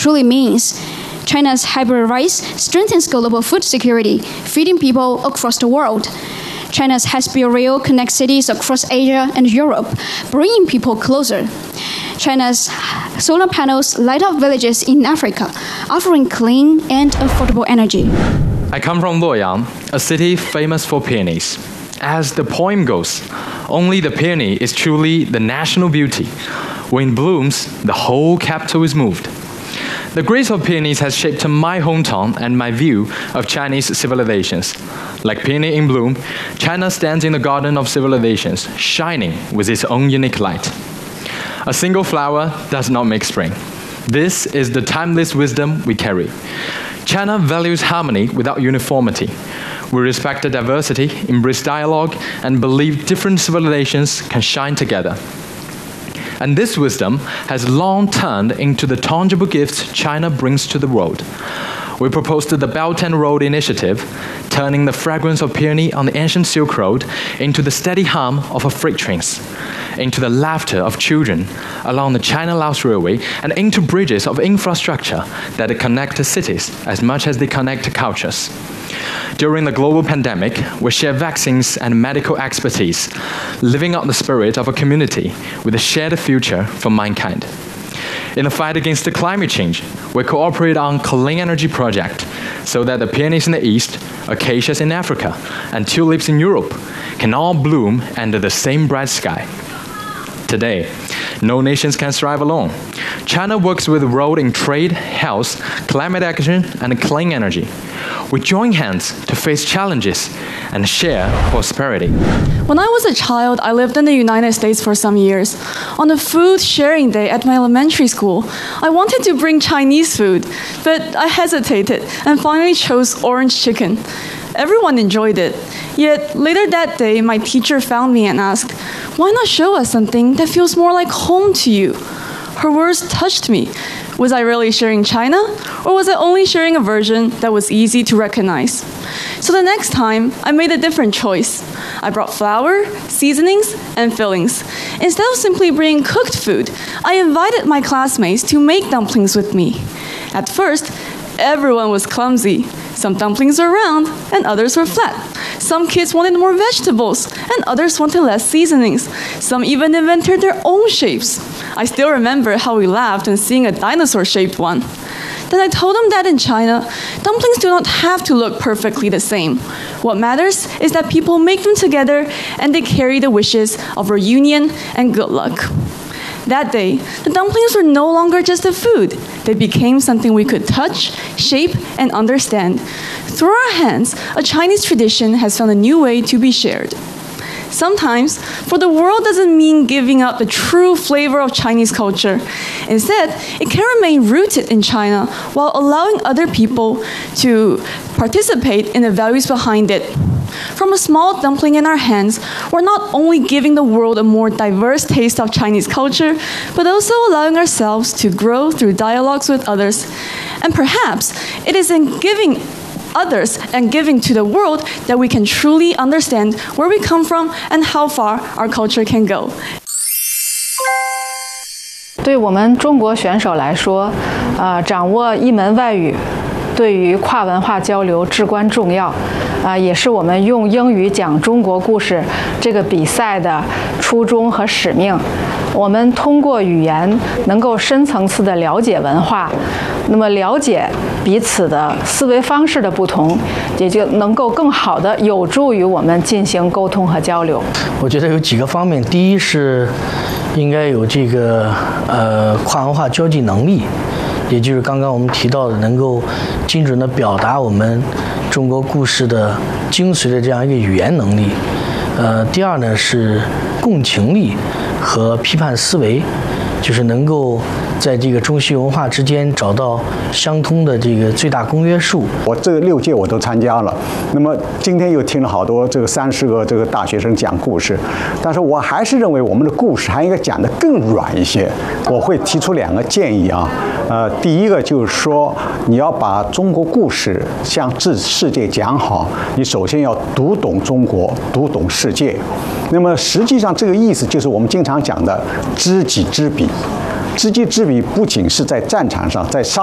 truly means. China's hybrid rice strengthens global food security, feeding people across the world. China's high-speed rail connects cities across Asia and Europe, bringing people closer. China's solar panels light up villages in Africa, offering clean and affordable energy. I come from Luoyang, a city famous for peonies. As the poem goes, only the peony is truly the national beauty. When it blooms, the whole capital is moved. The grace of peonies has shaped my hometown and my view of Chinese civilizations. Like peony in bloom, China stands in the garden of civilizations, shining with its own unique light. A single flower does not make spring. This is the timeless wisdom we carry. China values harmony without uniformity. We respect the diversity, embrace dialogue, and believe different civilizations can shine together. And this wisdom has long turned into the tangible gifts China brings to the world. We proposed the Belt and Road Initiative, turning the fragrance of peony on the ancient Silk Road into the steady hum of freight trains, into the laughter of children along the China-Laos Railway, and into bridges of infrastructure that connect cities as much as they connect cultures. During the global pandemic, we share vaccines and medical expertise, living out the spirit of a community with a shared future for mankind. In the fight against the climate change, we cooperate on clean energy project so that the peonies in the East, acacias in Africa, and tulips in Europe can all bloom under the same bright sky. Today, no nations can thrive alone. China works with the world in trade, health, climate action, and clean energy. We join hands to face challenges and share prosperity. When I was a child, I lived in the United States for some years. On the food sharing day at my elementary school, I wanted to bring Chinese food, but I hesitated and finally chose orange chicken. Everyone enjoyed it. Yet later that day, my teacher found me and asked, "Why not show us something that feels more like home to you?" Her words touched me. Was I really sharing China, or was I only sharing a version that was easy to recognize? So the next time, I made a different choice. I brought flour, seasonings, and fillings. Instead of simply bringing cooked food, I invited my classmates to make dumplings with me. At first, everyone was clumsy. Some dumplings were round, and others were flat. Some kids wanted more vegetables, and others wanted less seasonings. Some even invented their own shapes. I still remember how we laughed when seeing a dinosaur-shaped one. Then I told them that in China, dumplings do not have to look perfectly the same. What matters is that people make them together and they carry the wishes of reunion and good luck. That day, the dumplings were no longer just a food. They became something we could touch, shape, and understand. Through our hands, a Chinese tradition has found a new way to be shared. Sometimes, for the world doesn't mean giving up the true flavor of Chinese culture. Instead, it can remain rooted in China while allowing other people to participate in the values behind it. From a small dumpling in our hands, we're not only giving the world a more diverse taste of Chinese culture, but also allowing ourselves to grow through dialogues with others. And perhaps it is in giving others and giving to the world that we can truly understand where we come from and how far our culture can go. 对我们中国选手来说，掌握一门外语对于跨文化交流至关重要，也是我们用英语讲中国故事这个比赛的初衷和使命。我们通过语言能够深层次地了解文化，那么了解彼此的思维方式的不同，也就能够更好地有助于我们进行沟通和交流。 我觉得有几个方面，第一是应该有这个跨文化交际能力，也就是刚刚我们提到的能够精准地表达我们中国故事的精髓的这样一个语言能力。第二呢是共情力和批判思维，就是能够在这个中西文化之间找到相通的这个最大公约数。 我这6届我都参加了，那么今天又听了好多这个30个这个大学生讲故事，但是我还是认为我们的故事还应该讲得更软一些。我会提出2个建议啊，第一个就是说，你要把中国故事向世界讲好，你首先要读懂中国，读懂世界。那么实际上这个意思就是我们经常讲的知己知彼。知己知彼不仅是在战场上，在商